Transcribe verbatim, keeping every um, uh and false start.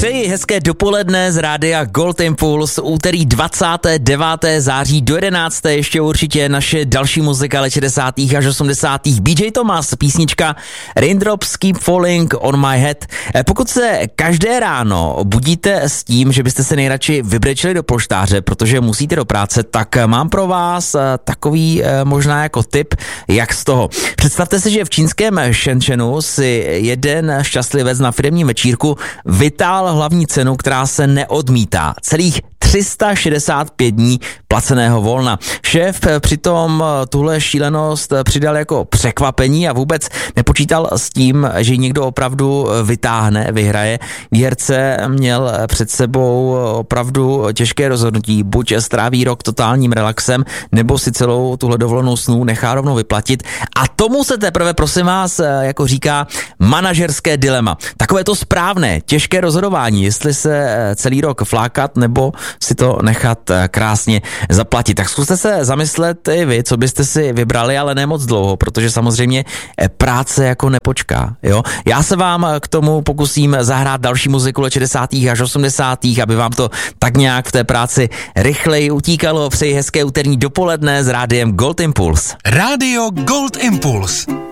Přeji hezké dopoledne z rádia Gold Impulse, úterý dvacátého devátého září do jedenácté ještě určitě naše další muzika let šedesátých až osmdesátých. B J Thomas, písnička Raindrops Keep Falling on My Head. Pokud se každé ráno budíte s tím, že byste se nejradši vybrečeli do polštáře, protože musíte do práce, tak mám pro vás takový možná jako tip, jak z toho. Představte si, že v čínském Shenzhenu si jeden šťastlivec na firemním večírku vytál hlavní cenu, která se neodmítá. Celých tři sta šedesát pět dní placeného volna. Šéf přitom tuhle šílenost přidal jako překvapení a vůbec nepočítal s tím, že ji někdo opravdu vytáhne, vyhraje. Výherce měl před sebou opravdu těžké rozhodnutí. Buď stráví rok totálním relaxem, nebo si celou tuhle dovolenou snů nechá rovnou vyplatit. A tomu se teprve, prosím vás, jako říká manažerské dilema. Takové to správné, těžké rozhodování, jestli se celý rok flákat, nebo si to nechat krásně zaplatit. Tak zkuste se zamyslet i vy, co byste si vybrali, ale ne moc dlouho, protože samozřejmě práce jako nepočká. Jo? Já se vám k tomu pokusím zahrát další muziku let šedesátých až osmdesátých, aby vám to tak nějak v té práci rychleji utíkalo. Přeji hezké úterní dopoledne s rádiem Gold Impulse. Rádio Gold Impulse.